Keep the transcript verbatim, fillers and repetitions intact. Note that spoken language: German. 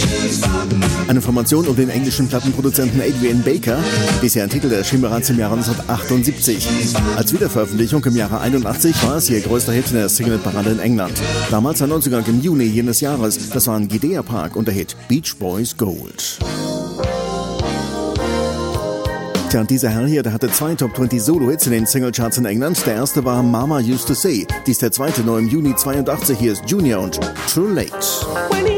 Eine Information um den englischen Plattenproduzenten Adrian Baker. Bisher entwickelte er erschien bereits im Jahre neunzehnhundertachtundsiebzig. Als Wiederveröffentlichung im Jahre einundachtzig war es ihr größter Hit in der Single-Parade in England. Damals ein Neuzugang im Juni jenes Jahres. Das waren Gidea Park und der Hit Beach Boys Gold. Tja, und dieser Herr hier, der hatte zwei Top zwanzig Solo-Hits in den Singlecharts in England. Der erste war Mama Used to Say. Dies der zweite, neu im Juni zweiundachtzig. Hier ist Junior und Too Late.